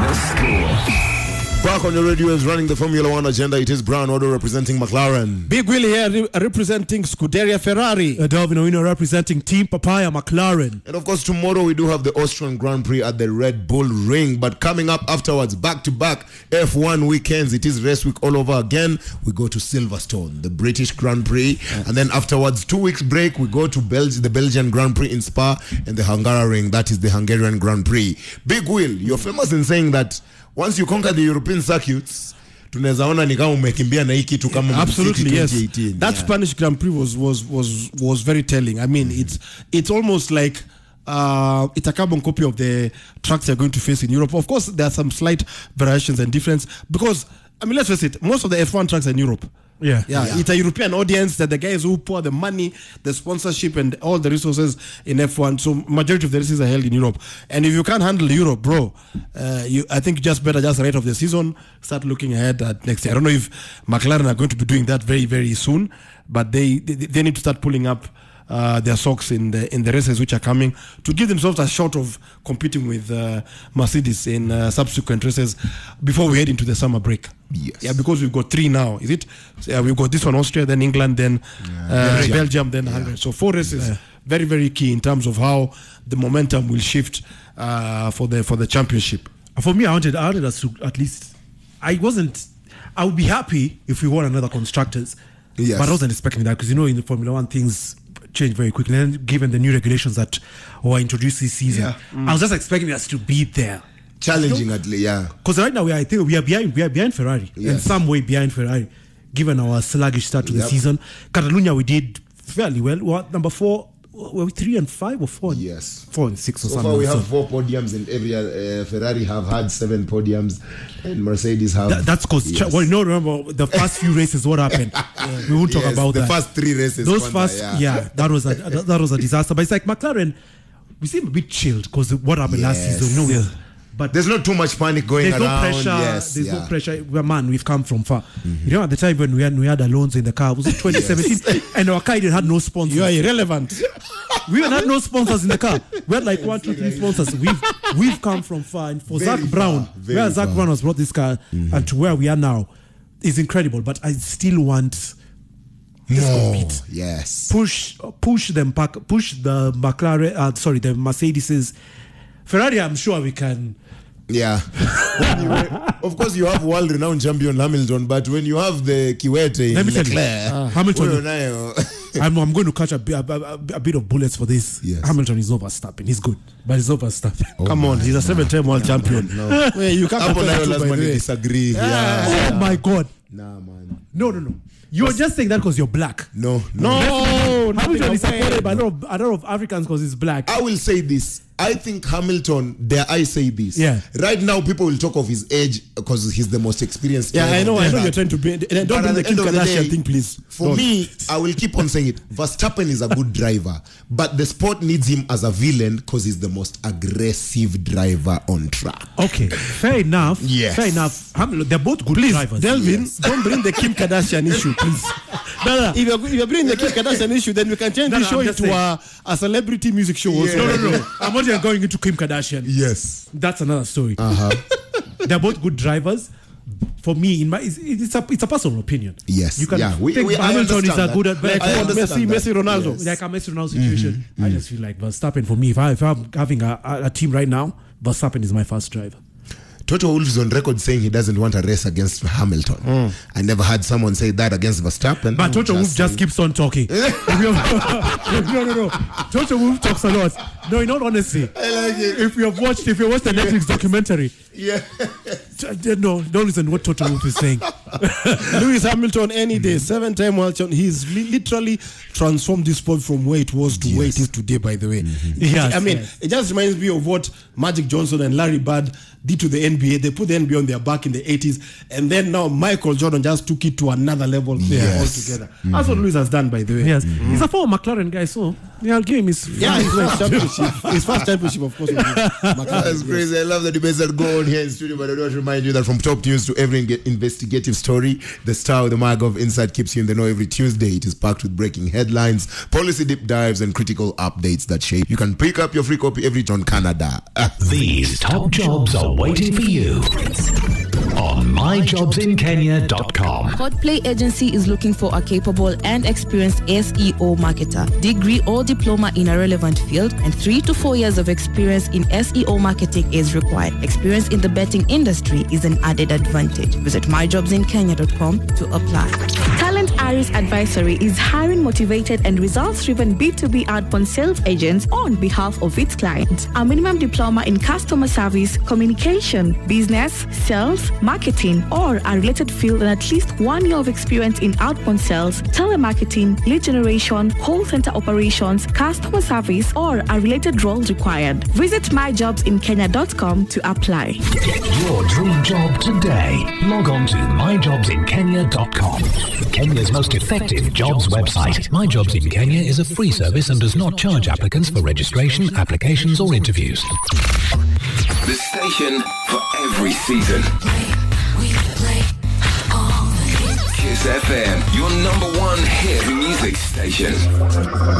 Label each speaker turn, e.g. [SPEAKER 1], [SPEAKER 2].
[SPEAKER 1] Back on your radio is running the Formula One agenda. It is Brown Auto representing McLaren.
[SPEAKER 2] Big Willie here representing Scuderia Ferrari.
[SPEAKER 3] Delvin Owino representing Team Papaya McLaren.
[SPEAKER 1] And of course, tomorrow we do have the Austrian Grand Prix at the Red Bull Ring. But coming up afterwards, back-to-back F1 weekends. It is race week all over again. We go to Silverstone, the British Grand Prix. And then afterwards, 2 weeks break, we go to the Belgian Grand Prix in Spa and the Hungaroring. That is the Hungarian Grand Prix. Big Will, you're famous in saying that once you conquer the European circuits, tunawezaona ni kama umekimbia na hii kitu kama
[SPEAKER 2] absolutely yes. That Spanish Grand Prix was very telling. I mean, it's almost like it's a carbon copy of the tracks you're going to face in Europe. Of course, there are some slight variations and difference because, I mean, let's face it, most of the F1 tracks are in Europe. Yeah. It's a European audience that the guys who pour the money, the sponsorship, and all the resources in F1. So majority of the races are held in Europe. And if you can't handle Europe, bro, I think you just better just right of the season start looking ahead at next year. I don't know if McLaren are going to be doing that very, very soon, but they need to start pulling up their socks in the races which are coming to give themselves a shot of competing with Mercedes in subsequent races before we head into the summer break.
[SPEAKER 1] Yes.
[SPEAKER 2] Yeah, because we've got 3 now, is it? So, we've got this one, Austria, then England, then Belgium, then Hungary. So 4 races, very, very key in terms of how the momentum will shift for the championship.
[SPEAKER 3] For me, I wanted us to at least. I would be happy if we won another constructors.
[SPEAKER 1] Yes.
[SPEAKER 3] But I wasn't expecting that because, in the Formula One things change very quickly. And given the new regulations that were introduced this season, I was just expecting us to be there.
[SPEAKER 1] Challenging at least, yeah.
[SPEAKER 3] Because right now I think we are behind Ferrari.
[SPEAKER 1] Yes.
[SPEAKER 3] In some way behind Ferrari, given our sluggish start to the season. Catalonia we did fairly well. What number 4? Were we 3 and 5 or 4?
[SPEAKER 1] Yes,
[SPEAKER 3] 4 and 6 or
[SPEAKER 1] so
[SPEAKER 3] something.
[SPEAKER 1] Far we have 4 podiums, and every Ferrari have had 7 podiums, and Mercedes have.
[SPEAKER 3] That's because remember the first few races. What happened? We won't talk about
[SPEAKER 1] the
[SPEAKER 3] that.
[SPEAKER 1] The first 3 races.
[SPEAKER 3] Those that was a disaster. But it's like McLaren, we seem a bit chilled because what happened last season. But
[SPEAKER 1] there's not too much panic going around.
[SPEAKER 3] There's no pressure. Man, we've come from far. At the time when we had Alonso in the car, it was 2017, and our car had no sponsors.
[SPEAKER 2] You are irrelevant.
[SPEAKER 3] We had no sponsors in the car. We had like 1, 2, 3 sponsors. We've come from far. And for Zach Brown, where Zach Brown has brought this car and to where we are now is incredible. But I still want compete.
[SPEAKER 1] Yes.
[SPEAKER 3] Push them back. Push the McLaren. The Mercedes. Ferrari, I'm sure we can.
[SPEAKER 1] Yeah. Of course, you have world-renowned champion Hamilton, but when you have the Kiwete,
[SPEAKER 3] let me tell you, Hamilton. I'm going to catch a bit of bullets for this.
[SPEAKER 1] Yes.
[SPEAKER 3] Hamilton is Verstappen. He's good, but he's Verstappen.
[SPEAKER 2] Come on, he's a 7-time world champion.
[SPEAKER 1] No.
[SPEAKER 2] Wait, you can't
[SPEAKER 1] disagree.
[SPEAKER 3] Oh my God.
[SPEAKER 1] Nah, man.
[SPEAKER 3] No. You're just saying that because you're black.
[SPEAKER 1] No.
[SPEAKER 3] Hamilton is supported by a lot of Africans because he's black.
[SPEAKER 1] I will say this. I think Hamilton, dare I say this?
[SPEAKER 3] Yeah.
[SPEAKER 1] Right now, people will talk of his age because he's the most experienced.
[SPEAKER 2] Yeah, I know you're trying to bring. Don't bring the Kim Kardashian thing, please.
[SPEAKER 1] For me, I will keep on saying it. Verstappen is a good driver, but the sport needs him as a villain because he's the most aggressive driver on track.
[SPEAKER 3] Okay, fair enough.
[SPEAKER 1] Yes.
[SPEAKER 3] Fair enough. They're both good drivers.
[SPEAKER 2] Delvin, don't bring the Kim Kardashian issue, please.
[SPEAKER 3] No.
[SPEAKER 2] If you're bringing the Kim Kardashian issue, then we can change the show into a celebrity music show.
[SPEAKER 3] Yeah. No. I'm not even going into Kim Kardashian.
[SPEAKER 1] Yes.
[SPEAKER 3] That's another story. They're both good drivers. For me, it's a personal opinion.
[SPEAKER 1] Yes.
[SPEAKER 3] You can think Hamilton is a good
[SPEAKER 2] Messi, Ronaldo.
[SPEAKER 3] Yes. Like a Messi Ronaldo situation. I just feel like Verstappen, for me, if I'm having a team right now, Verstappen is my first driver.
[SPEAKER 1] Toto Wolff is on record saying he doesn't want a race against Hamilton. I never heard someone say that against Verstappen.
[SPEAKER 3] But Toto Wolff just keeps on talking. No. Toto Wolff talks a lot. No, in all honesty,
[SPEAKER 1] I like it.
[SPEAKER 3] If you watched the Netflix documentary, don't listen to what Toto Wolff is saying.
[SPEAKER 2] Lewis Hamilton, any day, 7-time world champion. He's literally transformed this sport from where it was to where it is today, by the way. It just reminds me of what Magic Johnson and Larry Bird did to the NBA. They put the NBA on their back in the 80s, and then now Michael Jordan just took it to another level altogether. That's what Lewis has done, by the way.
[SPEAKER 3] Yes. He's a former McLaren guy, so Yeah, I'll give him his
[SPEAKER 2] his first championship, of course.
[SPEAKER 1] That's crazy. I love the debates that go on here in studio, but I want to remind you that from top news to every investigative story, the Star with the MyGov Insight keeps you in the know every Tuesday. It is packed with breaking headlines, policy deep dives, and critical updates that shape. You can pick up your free copy every on Canada.
[SPEAKER 4] These top jobs are waiting for you on myjobsinkenya.com.
[SPEAKER 5] Podplay Agency is looking for a capable and experienced SEO marketer, degree or diploma in a relevant field, and 3 to 4 years of experience in SEO marketing is required. Experience in the betting industry is an added advantage. Visit myjobsinkenya.com to apply.
[SPEAKER 6] Talent Aris Advisory is hiring motivated and results-driven B2B outbound sales agents on behalf of its clients. A minimum diploma in customer service, communication, business, sales, marketing, or a related field, and at least 1 year of experience in outbound sales, telemarketing, lead generation, call center operations, customer service, or a related role required. Visit myjobsinkenya.com to apply.
[SPEAKER 4] Get your dream job today. Log on to myjobsinkenya.com. Kenya's most effective jobs website. My Jobs in Kenya is a free service and does not charge applicants for registration, applications, or interviews.
[SPEAKER 7] The station for every season. Kiss FM, your #1 hit music station.